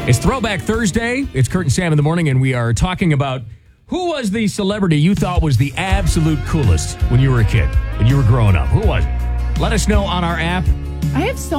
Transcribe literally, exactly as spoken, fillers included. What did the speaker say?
It's Throwback Thursday. It's Kurt and Sam in the morning, and we are talking about who was the celebrity you thought was the absolute coolest when you were a kid, when you were growing up. Who was it? Let us know on our app. I have so